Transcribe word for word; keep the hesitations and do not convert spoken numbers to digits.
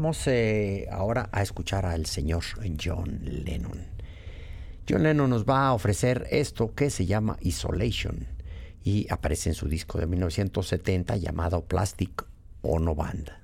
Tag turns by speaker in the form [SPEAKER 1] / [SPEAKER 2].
[SPEAKER 1] Vamos eh, ahora a escuchar al señor John Lennon. John Lennon nos va a ofrecer esto que se llama Isolation y aparece en su disco de mil novecientos setenta llamado Plastic Ono Band.